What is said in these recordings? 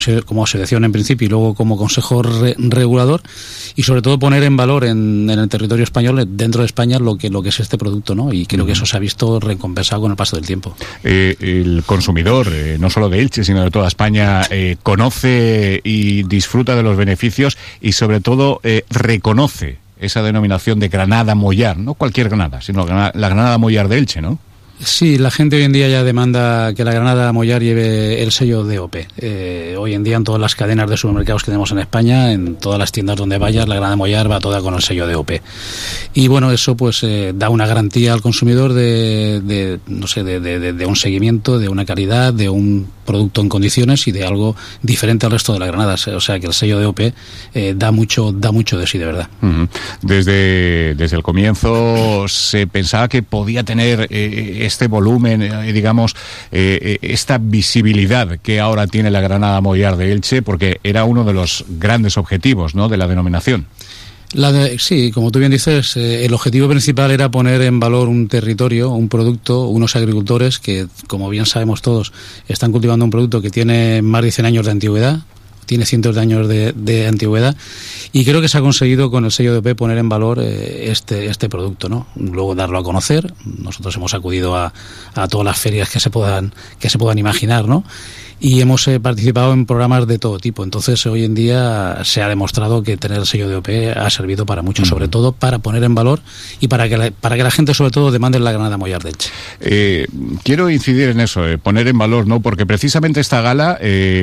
como asociación en principio y luego como consejo regulador, y sobre todo poner en valor en el territorio español, dentro de España, lo que es este producto, ¿no? Y creo que eso se ha visto recompensado con el paso del tiempo. El consumidor, no solo de Elche, sino de toda España, conoce y disfruta de los beneficios y sobre todo reconoce esa denominación de Granada Mollar, no cualquier granada, sino la Granada Mollar de Elche, ¿no? Sí, la gente hoy en día ya demanda que la Granada Mollar lleve el sello DOP. Hoy en día en todas las cadenas de supermercados que tenemos en España, en todas las tiendas donde vayas, la Granada Mollar va toda con el sello DOP. Y bueno, eso pues da una garantía al consumidor de un seguimiento, de una calidad, de un producto en condiciones y de algo diferente al resto de las granadas. O sea que el sello DOP da mucho de sí, de verdad. Uh-huh. Desde el comienzo se pensaba que podía tener este volumen, digamos, esta visibilidad que ahora tiene la Granada Mollar de Elche, porque era uno de los grandes objetivos, ¿no?, de la denominación. Sí, como tú bien dices, el objetivo principal era poner en valor un territorio, un producto, unos agricultores que, como bien sabemos todos, están cultivando un producto que tiene más de 100 años de antigüedad, tiene cientos de años de antigüedad, y creo que se ha conseguido con el sello DOP poner en valor este producto, ¿no? Luego darlo a conocer. Nosotros hemos acudido a todas las ferias que se puedan imaginar, ¿no? Y hemos participado en programas de todo tipo. Entonces, hoy en día se ha demostrado que tener el sello DOP ha servido para mucho, sobre todo para poner en valor y para que la gente, sobre todo, demande la Granada Mollar de Elche. Quiero incidir en eso, poner en valor, ¿no? Porque precisamente esta gala,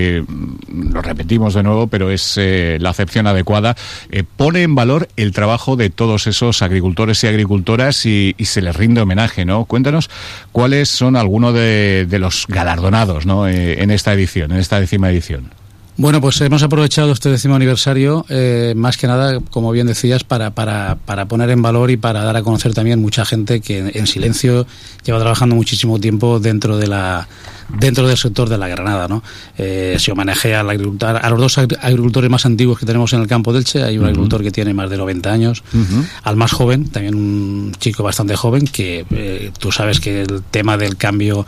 lo repetimos de nuevo, pero es la acepción adecuada, pone en valor el trabajo de todos esos agricultores y agricultoras y se les rinde homenaje, ¿no? Cuéntanos cuáles son algunos de los galardonados, ¿no?, en esta edición, en esta 10ª edición. Bueno, pues hemos aprovechado este 10º aniversario, más que nada, como bien decías, para poner en valor y para dar a conocer también mucha gente que en silencio lleva trabajando muchísimo tiempo dentro del sector de la Granada, ¿no? Se homenajea a los dos agricultores más antiguos que tenemos en el campo de Elche. Hay un agricultor que tiene más de 90 años, al más joven, también un chico bastante joven, que tú sabes que el tema del cambio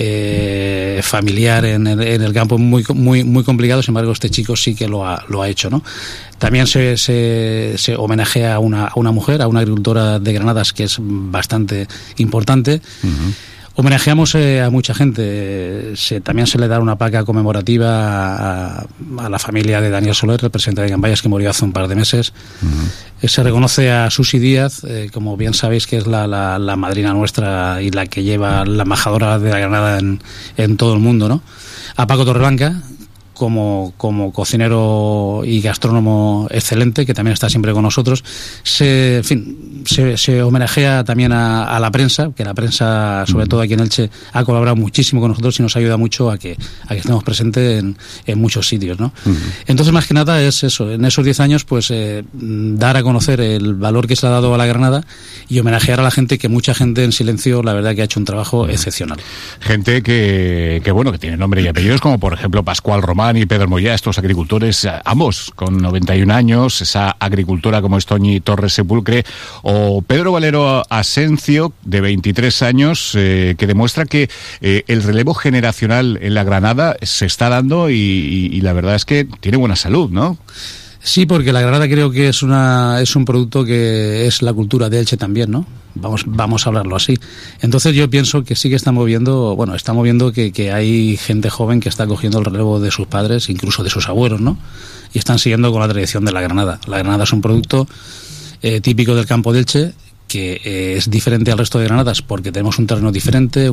familiar en el campo es muy complicado. Sin embargo, este chico sí que lo ha hecho, ¿no? También se homenajea a una mujer, a una agricultora de Granadas, que es bastante importante. Homenajeamos a mucha gente. También se le da una placa conmemorativa a la familia de Daniel Soler, el presidente de Cambayas, que murió hace un par de meses. Se reconoce a Susi Díaz, como bien sabéis, que es la madrina nuestra y la que lleva la embajadora de la Granada en todo el mundo, ¿no? A Paco Torreblanca, como cocinero y gastrónomo excelente, que también está siempre con nosotros. Se homenajea también a la prensa, que la prensa, sobre todo aquí en Elche, ha colaborado muchísimo con nosotros y nos ayuda mucho a que estemos presentes en muchos sitios, ¿no? Entonces, más que nada es eso, en esos 10 años, pues dar a conocer el valor que se le ha dado a la Granada y homenajear a la gente, que mucha gente en silencio, la verdad, que ha hecho un trabajo excepcional. Gente que tiene nombre y apellidos, como por ejemplo Pascual Román y Pedro Moya, estos agricultores, ambos con 91 años, esa agricultora como es Toñi Torres Sepulcre, o Pedro Valero Asencio, de 23 años, que demuestra que el relevo generacional en la Granada se está dando y la verdad es que tiene buena salud, ¿no? Sí, porque la Granada creo que es un producto que es la cultura de Elche también, ¿no? Vamos a hablarlo así. Entonces yo pienso que sí que está moviendo que hay gente joven que está cogiendo el relevo de sus padres, incluso de sus abuelos, ¿no? Y están siguiendo con la tradición de la Granada. La Granada es un producto típico del campo de Elche, que es diferente al resto de granadas porque tenemos un terreno diferente,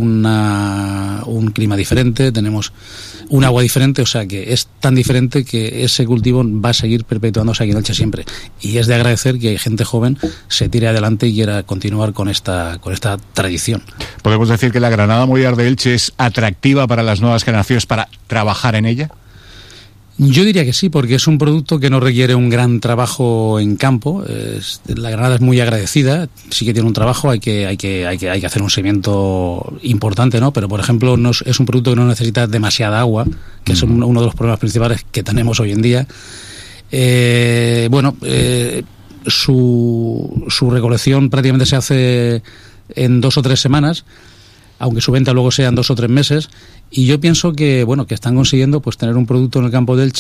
un clima diferente, tenemos un agua diferente, o sea que es tan diferente que ese cultivo va a seguir perpetuándose aquí en Elche siempre. Y es de agradecer que gente joven se tire adelante y quiera continuar con esta tradición. ¿Podemos decir que la Granada Mollar de Elche es atractiva para las nuevas generaciones para trabajar en ella? Yo diría que sí, porque es un producto que no requiere un gran trabajo en campo. La Granada es muy agradecida, sí que tiene un trabajo, hay que hacer un seguimiento importante, ¿no? Pero, por ejemplo, es un producto que no necesita demasiada agua, que es uno de los problemas principales que tenemos hoy en día. Su recolección prácticamente se hace en 2 o 3 semanas. aunque su venta luego sean 2 o 3 meses, y yo pienso que, bueno, que están consiguiendo pues tener un producto en el campo del